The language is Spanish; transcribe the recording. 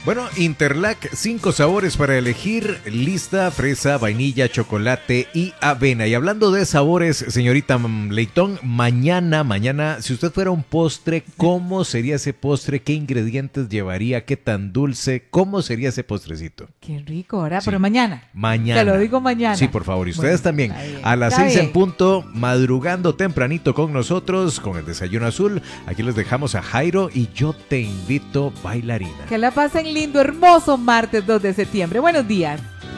Bueno, Interlac, 5 sabores para elegir, lista, fresa, vainilla, chocolate y avena. Y hablando de sabores, señorita Leitón, mañana, si usted fuera un postre, ¿cómo sería ese postre? ¿Qué ingredientes llevaría? ¿Qué tan dulce? ¿Cómo sería ese postrecito? Qué rico, ¿verdad? Sí. Pero mañana. Mañana. Te lo digo mañana. Sí, por favor. Y ustedes también. A las Está 6 bien. en punto, madrugando tempranito con nosotros, con el Desayuno Azul. Aquí les dejamos a Jairo y Yo Te Invito, bailarina. Que la pasen lindo, hermoso martes 2 de septiembre. Buenos días.